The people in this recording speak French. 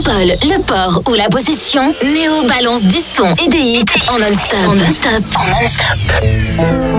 métropole, le port ou la possession, Néo balance du son et des hits en non-stop.